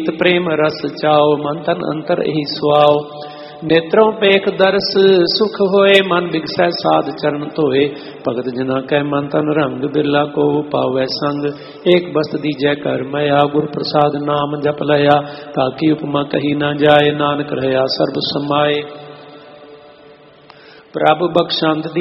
प्रेम रस चाओ मन तन अंतर एही सुआओ। नेत्रों पेख दरस सुख होए मन बिगसै साध चरण धोए। भगत जना कै मन तन रंग बिरला को पावै संग। एक बस्त दीजै कर मया गुर प्रसाद नाम जप लया। ताकि उपमा कही ना जाए नानक रहया सर्ब समाए। प्रभ बख्शंद